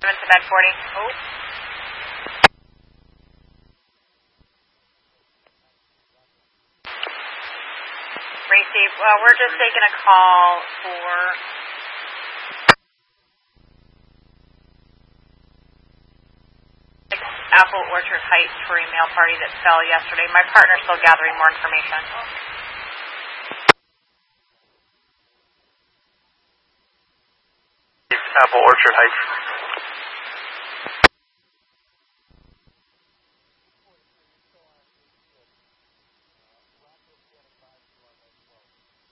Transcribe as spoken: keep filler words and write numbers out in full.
seven to bed forty. Oh. Receive. Well, we're just taking a call for Apple Orchard Heights for a mail party that fell yesterday. My partner's still gathering more information. Apple Orchard Heights.